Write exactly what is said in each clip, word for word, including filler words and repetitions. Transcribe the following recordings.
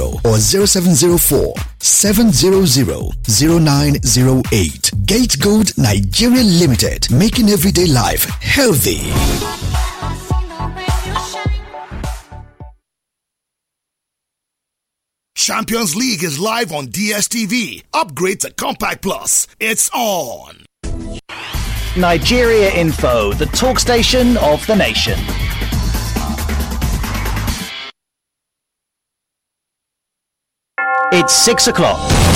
zero or zero seven zero four, seven zero zero, zero nine zero eight. Gate Gold Nigeria Limited, making everyday life healthy. Champions League is live on D S T V. Upgrade to Compact Plus. It's on. Nigeria Info, the talk station of the nation. It's six o'clock.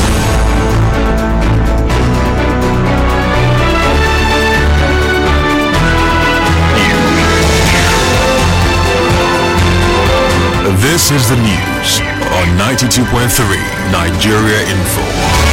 This is the news on ninety-two point three Nigeria Info.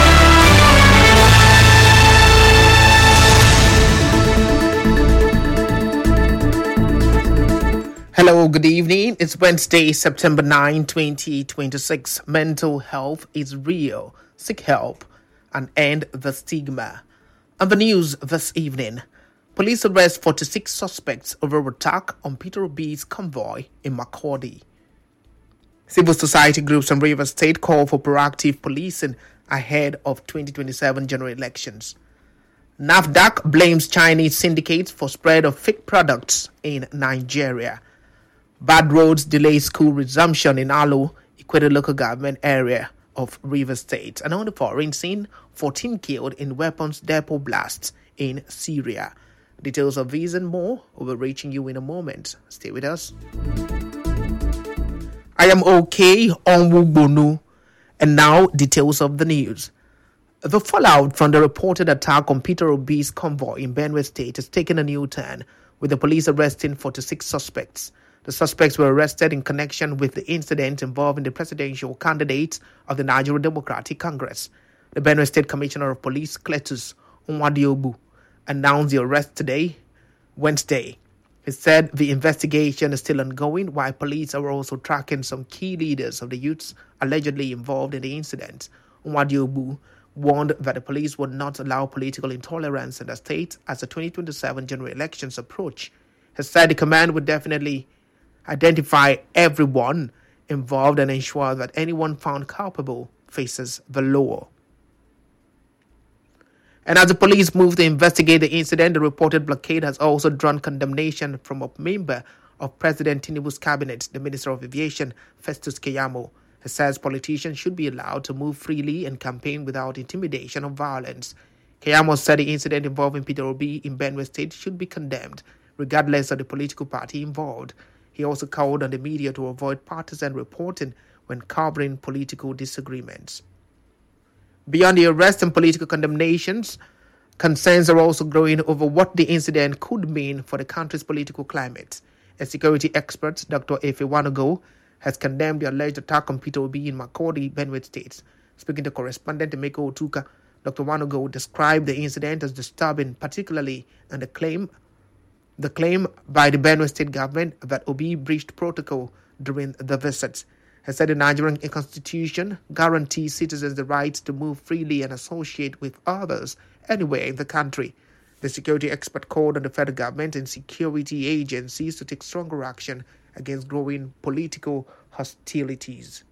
Hello, good evening. It's Wednesday, September ninth, twenty twenty-six. Mental health is real. Seek help and end the stigma. On the news this evening, police arrest forty-six suspects over attack on Peter Obi's convoy in Makurdi. Civil society groups in Rivers State call for proactive policing ahead of twenty twenty-seven general elections. NAFDAC blames Chinese syndicates for spread of fake products in Nigeria. Bad roads delay school resumption in Alo, Equator local government area of Rivers State. And on the foreign scene, fourteen killed in weapons depot blasts in Syria. Details of these and more will be reaching you in a moment. Stay with us. I am okay, Onwugbonu. And now, details of the news. The fallout from the reported attack on Peter Obi's convoy in Benue State has taken a new turn, with the police arresting forty-six suspects. The suspects were arrested in connection with the incident involving the presidential candidate of the Nigeria Democratic Congress. The Benue State Commissioner of Police, Cletus Nwadiobu, announced the arrest today, Wednesday. He said the investigation is still ongoing, while police are also tracking some key leaders of the youths allegedly involved in the incident. Nwadiobu warned that the police would not allow political intolerance in the state as the twenty twenty-seven general elections approach. He said the command would definitely identify everyone involved and ensure that anyone found culpable faces the law. And as the police move to investigate the incident, the reported blockade has also drawn condemnation from a member of President Tinubu's cabinet, the Minister of Aviation, Festus Keyamo. He says politicians should be allowed to move freely and campaign without intimidation or violence. Keyamo said the incident involving Peter Obi in Benue State should be condemned, regardless of the political party involved. He also called on the media to avoid partisan reporting when covering political disagreements. Beyond the arrest and political condemnations, concerns are also growing over what the incident could mean for the country's political climate. A security expert, Doctor Efe Wanogo, has condemned the alleged attack on Peter Obi in Makurdi, Benue State. Speaking to correspondent Emeka Otuka, Doctor Wanogo described the incident as disturbing, particularly and the claim The claim by the Benue State government that Obi breached protocol during the visit. He said the Nigerian constitution guarantees citizens the right to move freely and associate with others anywhere in the country. The security expert called on the federal government and security agencies to take stronger action against growing political hostilities.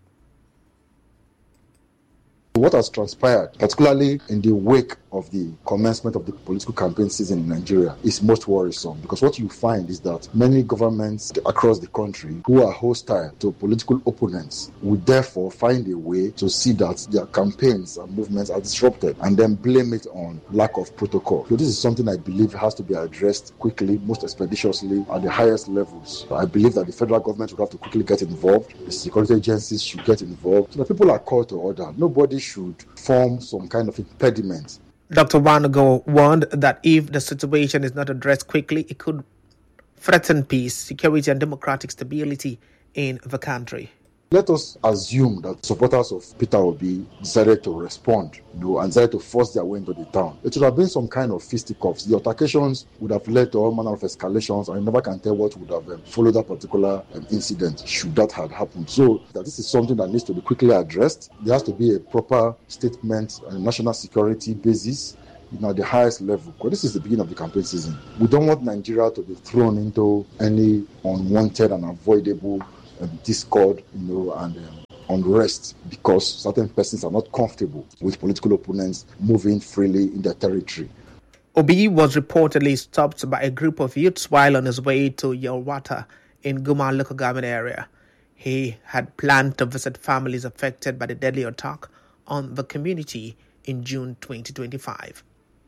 What has transpired, particularly in the wake of the commencement of the political campaign season in Nigeria, is most worrisome, because what you find is that many governments across the country who are hostile to political opponents would therefore find a way to see that their campaigns and movements are disrupted and then blame it on lack of protocol. So this is something I believe has to be addressed quickly, most expeditiously at the highest levels. I believe that the federal government would have to quickly get involved. The security agencies should get involved so that people are called to order. Nobody should form some kind of impediment. Doctor Wanogo warned that if the situation is not addressed quickly, it could threaten peace, security, and democratic stability in the country. Let us assume that supporters of Peter Obi decided to respond, you know, and decided to force their way into the town. It would have been some kind of fisticuffs. The altercations would have led to all manner of escalations, and you never can tell what would have um, followed that particular um, incident should that have happened. So that this is something that needs to be quickly addressed. There has to be a proper statement on a national security basis, you know, at the highest level, because this is the beginning of the campaign season. We don't want Nigeria to be thrown into any unwanted and avoidable Um, discord, you know, and um, unrest because certain persons are not comfortable with political opponents moving freely in their territory. Obi was reportedly stopped by a group of youths while on his way to Yelwata in Guma local government area. He had planned to visit families affected by the deadly attack on the community in June twenty twenty-five.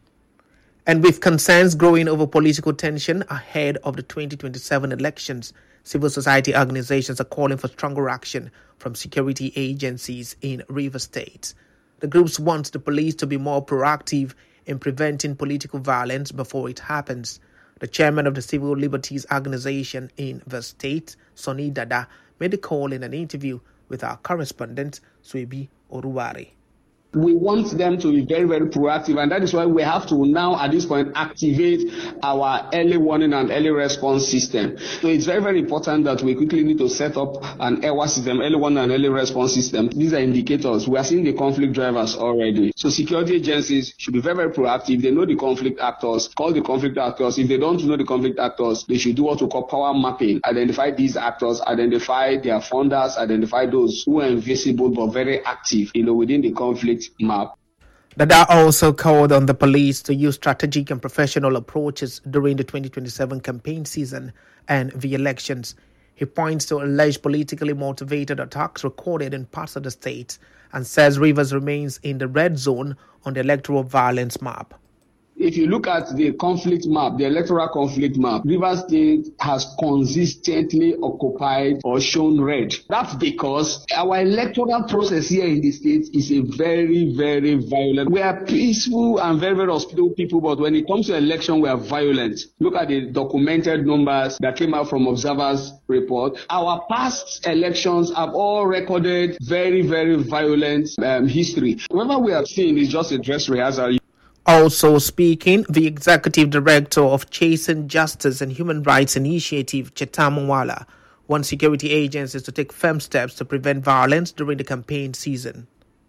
And with concerns growing over political tension ahead of the twenty twenty-seven elections, civil society organizations are calling for stronger action from security agencies in Rivers State. The groups want the police to be more proactive in preventing political violence before it happens. The chairman of the Civil Liberties Organization in the state, Sonny Dada, made the call in an interview with our correspondent, Swebi Oruwari. We want them to be very, very proactive, and that is why we have to now, at this point, activate our early warning and early response system. So it's very, very important that we quickly need to set up an E W A system, early warning and early response system. These are indicators. We are seeing the conflict drivers already. So security agencies should be very, very proactive. They know the conflict actors, call the conflict actors. If they don't know the conflict actors, they should do what we call power mapping, identify these actors, identify their funders, identify those who are invisible but very active, you know, within the conflict map. Dada also called on the police to use strategic and professional approaches during the twenty twenty-seven campaign season and the elections. He points to alleged politically motivated attacks recorded in parts of the state and says Rivers remains in the red zone on the electoral violence map. If you look at the conflict map, the electoral conflict map, Rivers State has consistently occupied or shown red. That's because our electoral process here in the state is a very, very violent. We are peaceful and very, very hospitable people, but when it comes to election, we are violent. Look at the documented numbers that came out from Observer's report. Our past elections have all recorded very, very violent um, history. Whatever we have seen is just a dress rehearsal. Also speaking, the executive director of Chasing Justice and Human Rights Initiative, Chetam Mwala, wants security agencies to take firm steps to prevent violence during the campaign season.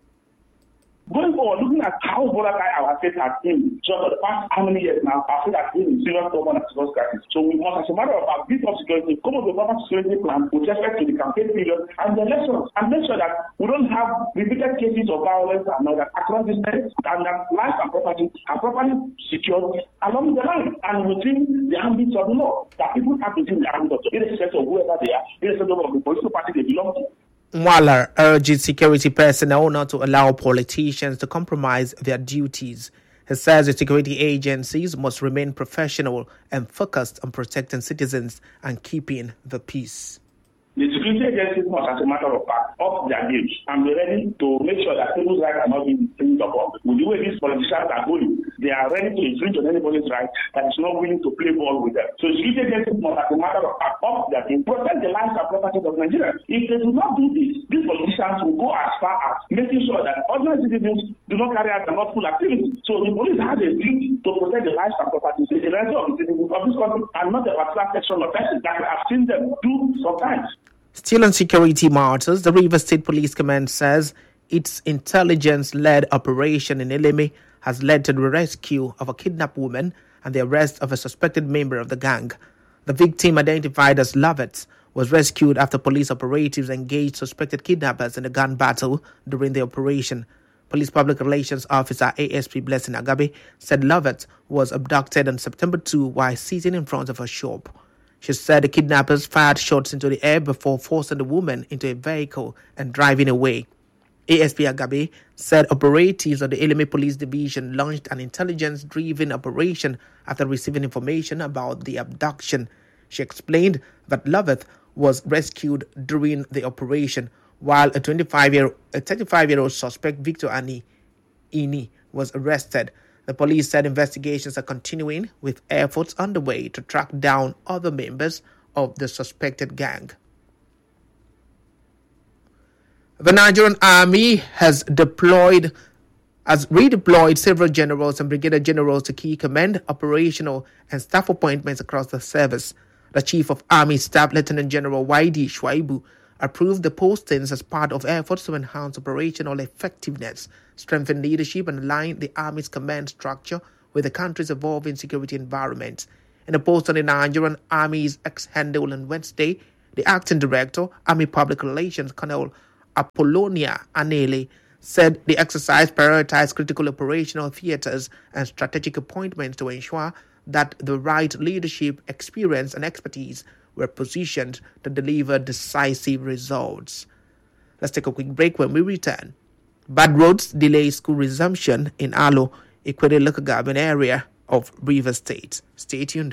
Going forward, looking at how volatile our state has been just for the past how many years now, our state has been in serious trouble and serious crisis. So we must, as a matter of fact, beef up security, come up with a proper security plan with respect to the campaign period and the elections, and make sure that we don't have repeated cases of violence and all that across the state, and that life and property are properly secured along the line and within the ambit of the law, that people have within the ambit of the law, irrespective of whoever they are, irrespective of the political party they belong to. Mwala urges security personnel not to allow politicians to compromise their duties. He says the security agencies must remain professional and focused on protecting citizens and keeping the peace. The security agencies must, as a matter of fact, up their games and be ready to make sure that people's rights are not being infringed upon. With the way these politicians are going, they are ready to infringe on anybody's right that is not willing to play ball with them. So security agencies must, as a matter of fact, up their game, protect the lives and property of Nigerians. If they do not do this, these politicians will go as far as making sure that ordinary citizens do not carry out unlawful activity. So the police has a duty to protect the lives and property of the rest of the citizens of this country and not a particular section of persons that we have seen them do sometimes. Still on security matters, the Rivers State Police Command says its intelligence-led operation in Eleme has led to the rescue of a kidnapped woman and the arrest of a suspected member of the gang. The victim, identified as Lovett, was rescued after police operatives engaged suspected kidnappers in a gun battle during the operation. Police Public Relations Officer A S P Blessing Agabe said Lovett was abducted on September second while sitting in front of a shop. She said the kidnappers fired shots into the air before forcing the woman into a vehicle and driving away. A S P Agabe said operatives of the Eleme Police Division launched an intelligence-driven operation after receiving information about the abduction. She explained that Lovett was rescued during the operation, while a twenty-five-year, a thirty-five-year-old suspect, Victor Ani Ini, was arrested. The police said investigations are continuing with efforts underway to track down other members of the suspected gang. The Nigerian Army has deployed, has redeployed several generals and brigadier generals to key command, operational, and staff appointments across the service. The Chief of Army Staff, Lieutenant General Y D Shuaibu, approved the postings as part of efforts to enhance operational effectiveness, strengthen leadership, and align the Army's command structure with the country's evolving security environment. In a post on the Nigerian Army's X handle on Wednesday, the Acting Director, Army Public Relations, Colonel Apollonia Anele, said the exercise prioritized critical operational theaters and strategic appointments to ensure that the right leadership, experience, and expertise were positioned to deliver decisive results. Let's take a quick break. When we return. Bad roads delay school resumption in Alo, Equatorial Local Government area of Rivers State. Stay tuned.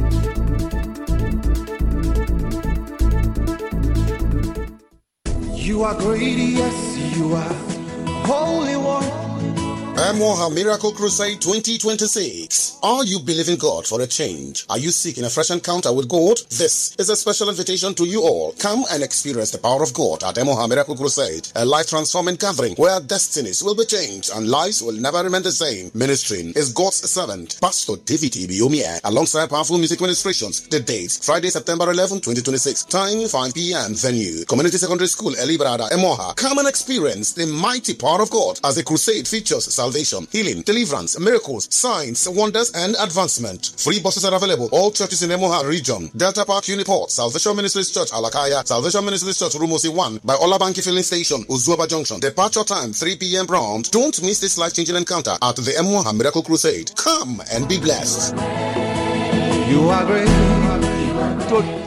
You are great, yes, you are Holy One. Emoha Miracle Crusade twenty twenty-six. Are you believing God for a change? Are you seeking a fresh encounter with God? This is a special invitation to you all. Come and experience the power of God at Emoha Miracle Crusade, a life-transforming gathering where destinies will be changed and lives will never remain the same. Ministering is God's servant, Pastor David Ibiomie, alongside powerful music ministrations. The date, Friday, September eleventh, twenty twenty-six. Time, five p.m. Venue, Community Secondary School, Elibrada, Emoha. Come and experience the mighty power of God as the crusade features salvation, healing, deliverance, miracles, signs, wonders, and advancement. Free buses are available. All churches in Emoha region. Delta Park Uniport, Salvation Ministries Church, Alakaya, Salvation Ministries Church, Rumusi one, by Olabanki Filling Station, Uzuaba Junction. Departure time, three p.m. prompt. Don't miss this life-changing encounter at the Emoha Miracle Crusade. Come and be blessed. You are great.